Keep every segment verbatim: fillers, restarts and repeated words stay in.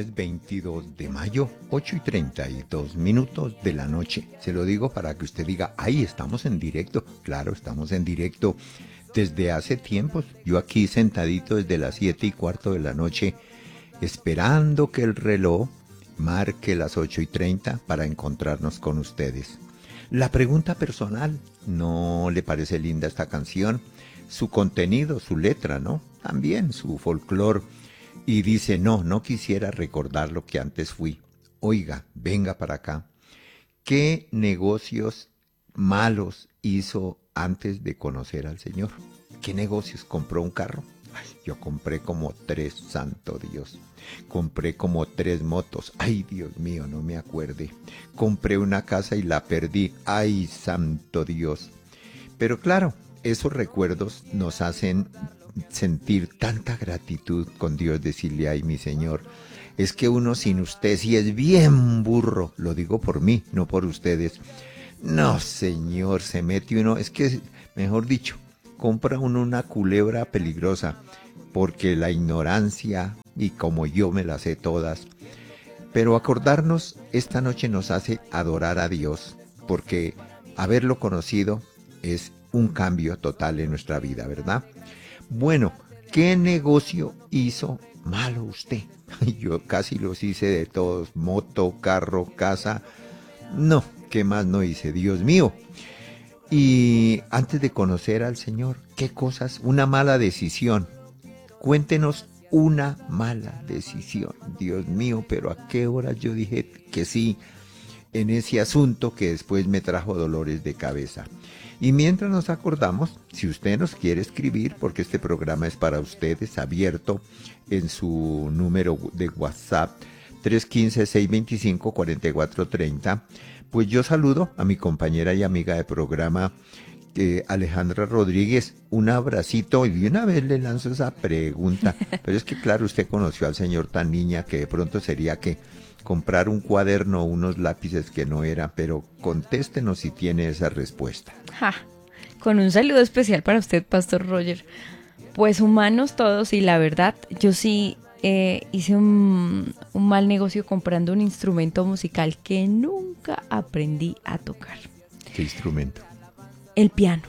lunes veintidós de mayo, ocho y treinta y dos minutos de la noche. Se lo digo para que usted diga, ¡ay, estamos en directo! Claro, estamos en directo desde hace tiempos. Yo aquí sentadito desde las siete y cuarto de la noche, esperando que el reloj marque las ocho y treinta para encontrarnos con ustedes. La pregunta personal, ¿no le parece linda esta canción? Su contenido, su letra, ¿no? También su folclore. Y dice, no, no quisiera recordar lo que antes fui. Oiga, venga para acá. ¿Qué negocios malos hizo antes de conocer al Señor? ¿Qué negocios? ¿Compró un carro? Ay, yo compré como tres, santo Dios. Compré como tres motos. Ay, Dios mío, no me acuerde. Compré una casa y la perdí. Ay, santo Dios. Pero claro, esos recuerdos nos hacen sentir tanta gratitud con Dios, decirle, ay, mi Señor, es que uno sin usted sí es bien burro, lo digo por mí, no por ustedes. No, Señor, se mete uno, es que, mejor dicho, compra uno una culebra peligrosa, porque la ignorancia, y como yo me las sé todas, pero acordarnos esta noche nos hace adorar a Dios, porque haberlo conocido es un cambio total en nuestra vida, ¿verdad? Bueno, ¿qué negocio hizo malo usted? Yo casi los hice de todos, moto, carro, casa. No, ¿qué más no hice? Dios mío. Y antes de conocer al Señor, ¿qué cosas? Una mala decisión. Cuéntenos una mala decisión. Dios mío, pero ¿a qué hora yo dije que sí en ese asunto que después me trajo dolores de cabeza? Y mientras nos acordamos, si usted nos quiere escribir, porque este programa es para ustedes, abierto en su número de WhatsApp tres uno cinco, seis dos cinco, cuatro cuatro tres cero, pues yo saludo a mi compañera y amiga de programa, eh, Alejandra Rodríguez. Un abracito y de una vez le lanzo esa pregunta. Pero es que claro, usted conoció al Señor tan niña que de pronto sería que comprar un cuaderno o unos lápices que no era, pero contéstenos si tiene esa respuesta. Ja, con un saludo especial para usted, Pastor Roger. Pues humanos todos, y la verdad, yo sí eh, hice un, un mal negocio comprando un instrumento musical que nunca aprendí a tocar. ¿Qué instrumento? El piano.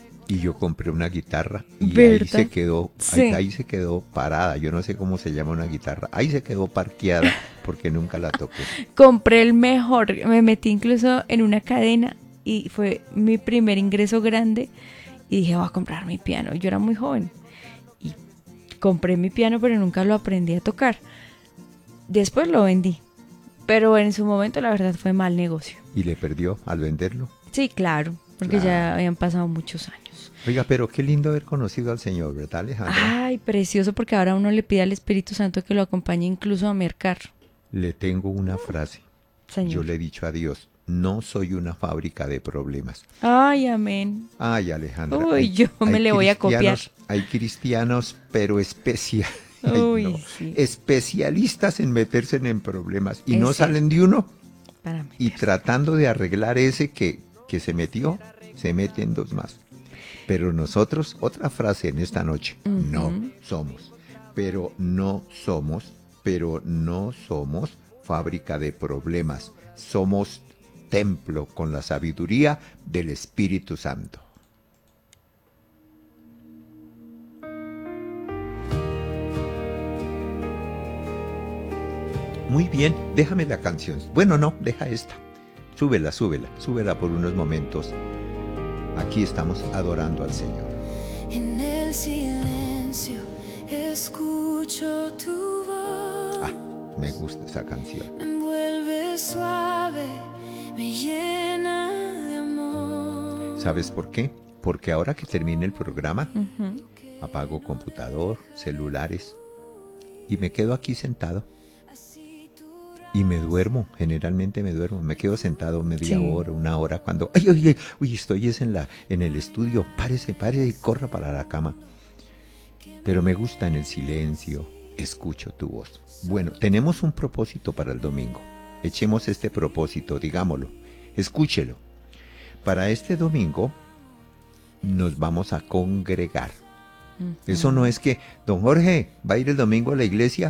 Y yo compré una guitarra y ¿verdad? ahí se quedó, Sí. ahí, ahí se quedó parada. Yo no sé cómo se llama una guitarra. Ahí se quedó parqueada porque nunca la toqué. Compré el mejor, me metí incluso en una cadena y fue mi primer ingreso grande y dije, voy a comprar mi piano. Yo era muy joven y compré mi piano, pero nunca lo aprendí a tocar. Después lo vendí, pero en su momento la verdad fue mal negocio. ¿Y le perdió al venderlo? Sí, claro, porque Claro. ya habían pasado muchos años. Oiga, pero qué lindo haber conocido al Señor, ¿verdad, Alejandra? Ay, precioso, porque ahora uno le pide al Espíritu Santo que lo acompañe incluso a mercar. Le tengo una frase. Señor. Yo le he dicho a Dios, no soy una fábrica de problemas. Ay, amén. Ay, Alejandra. Uy, hay- yo me hay le voy a copiar. cristianos- Hay cristianos, pero especia- ay, Uy, no, sí. especialistas en meterse en problemas y Es no cierto. salen de uno. Para mí. Y tratando de arreglar ese que, que se metió, se meten dos más. Pero nosotros, otra frase en esta noche, Ujú. no somos, pero no somos, pero no somos fábrica de problemas. Somos templo con la sabiduría del Espíritu Santo. Muy bien, déjame la canción. Bueno, no, deja esta. Súbela, súbela, súbela por unos momentos. Aquí estamos adorando al Señor. En el silencio escucho tu voz. Ah, me gusta esa canción. Me envuelve suave, me llena de amor. ¿Sabes por qué? Porque ahora que termine el programa, Ujú. apago computador, celulares y me quedo aquí sentado. Y me duermo, generalmente me duermo, me quedo sentado media Sí. hora, una hora, cuando, ay, ay, ay, uy, estoy es en, la, en el estudio, párese, párese y corra para la cama. Pero me gusta en el silencio, escucho tu voz. Bueno, tenemos un propósito para el domingo. Echemos este propósito, digámoslo, escúchelo. Para este domingo nos vamos a congregar. Ujú. Eso no es que, don Jorge, ¿va a ir el domingo a la iglesia?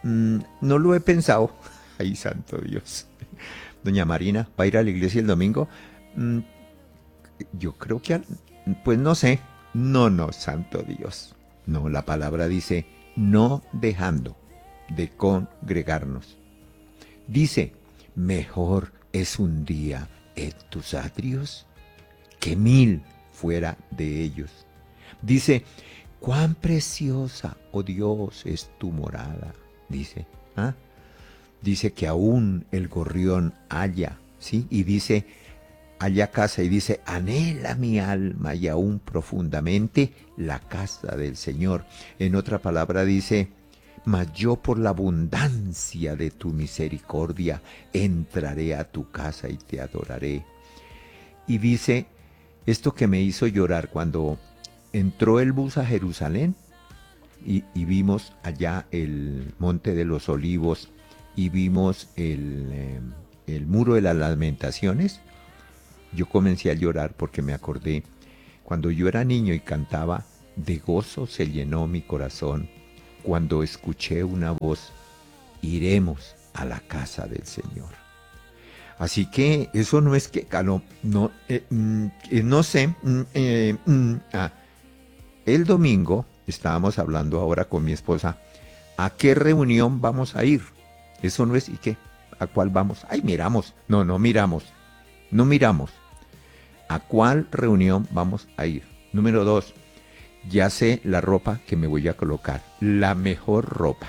mm, no lo he pensado. Ay, santo Dios. Doña Marina, ¿va a ir a la iglesia el domingo? Mm, yo creo que, al- pues no sé. No, no, santo Dios. No, la palabra dice, no dejando de congregarnos. Dice, mejor es un día en tus atrios que mil fuera de ellos. Dice, cuán preciosa, oh Dios, es tu morada. Dice, ¿ah? Dice que aún el gorrión halla, ¿sí? Y dice, halla casa, y dice, anhela mi alma y aún profundamente la casa del Señor. En otra palabra dice, mas yo por la abundancia de tu misericordia entraré a tu casa y te adoraré. Y dice, esto que me hizo llorar cuando entró el bus a Jerusalén y, y vimos allá el Monte de los Olivos y vimos el, eh, el Muro de las Lamentaciones, yo comencé a llorar porque me acordé, cuando yo era niño y cantaba, de gozo se llenó mi corazón cuando escuché una voz, iremos a la casa del Señor. Así que eso no es que, no, no, eh, mm, eh, no sé, mm, eh, mm, ah, el domingo estábamos hablando ahora con mi esposa, ¿a qué reunión vamos a ir? Eso no es, ¿y qué? ¿A cuál vamos? Ay, miramos. No, no miramos. No miramos. ¿A cuál reunión vamos a ir? Número dos, ya sé la ropa que me voy a colocar. La mejor ropa.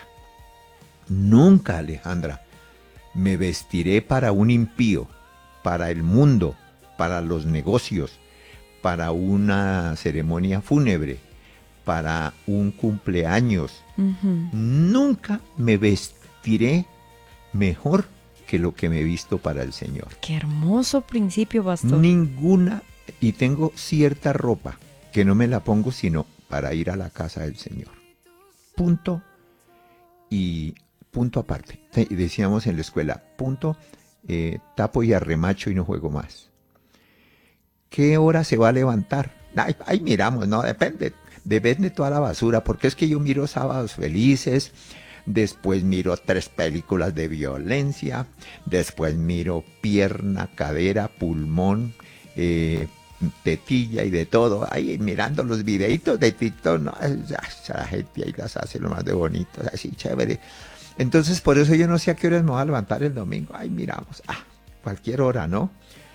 Nunca, Alejandra, me vestiré para un impío, para el mundo, para los negocios, para una ceremonia fúnebre, para un cumpleaños. Ujú. Nunca me vestiré mejor que lo que me he visto para el Señor. Qué hermoso principio, pastor. Ninguna, y tengo cierta ropa que no me la pongo sino para ir a la casa del Señor. Punto y punto aparte. Sí, decíamos en la escuela, punto, eh, tapo y arremacho y no juego más. ¿Qué hora se va a levantar? Ay, ay, miramos, no, depende, depende de toda la basura, porque es que yo miro Sábados Felices, después miro tres películas de violencia, después miro pierna, cadera, pulmón, eh, tetilla y de todo, ahí mirando los videitos de TikTok, no, la gente ahí las hace lo más de bonito, así chévere. Entonces por eso yo no sé a qué horas me voy a levantar el domingo, ay miramos, ah, cualquier hora, ¿no?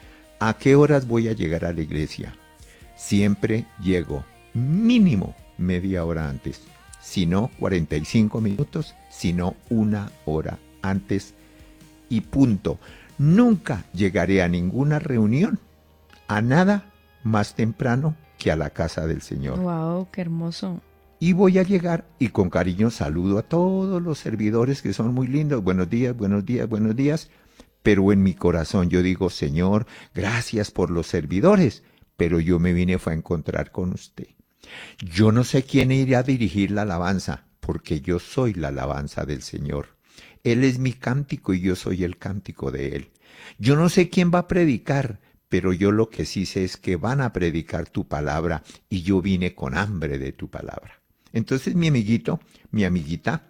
¿A qué horas voy a llegar a la iglesia? Siempre llego mínimo media hora antes, si no cuarenta y cinco minutos, si no una hora antes y punto. Nunca llegaré a ninguna reunión, a nada más temprano que a la casa del Señor. Wow, qué hermoso. Y voy a llegar y con cariño saludo a todos los servidores que son muy lindos. Buenos días, buenos días, buenos días. Pero en mi corazón yo digo, Señor, gracias por los servidores, pero yo me vine fue a encontrar con usted. Yo no sé quién irá a dirigir la alabanza, porque yo soy la alabanza del Señor. Él es mi cántico y yo soy el cántico de Él. Yo no sé quién va a predicar, pero yo lo que sí sé es que van a predicar tu palabra y yo vine con hambre de tu palabra. Entonces, mi amiguito, mi amiguita,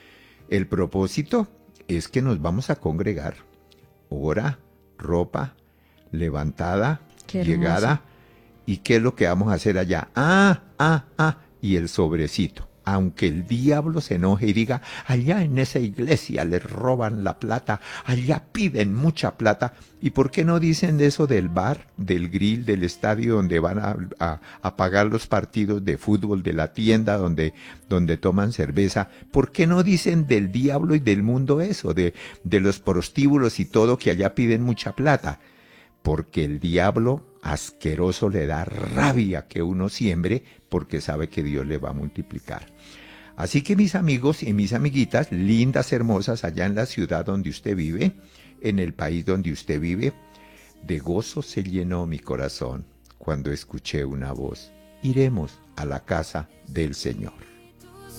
el propósito es que nos vamos a congregar. Hora, ropa, levantada, Qué llegada. hermoso. ¿Y qué es lo que vamos a hacer allá? Ah, ah, ah, y el sobrecito. Aunque el diablo se enoje y diga, allá en esa iglesia les roban la plata, allá piden mucha plata. ¿Y por qué no dicen de eso del bar, del grill, del estadio donde van a, a, a pagar los partidos de fútbol, de la tienda donde, donde toman cerveza? ¿Por qué no dicen del diablo y del mundo eso, de, de los prostíbulos y todo que allá piden mucha plata? Porque el diablo asqueroso le da rabia que uno siembre porque sabe que Dios le va a multiplicar. Así que mis amigos y mis amiguitas, lindas, hermosas, allá en la ciudad donde usted vive, en el país donde usted vive, de gozo se llenó mi corazón cuando escuché una voz. Iremos a la casa del Señor.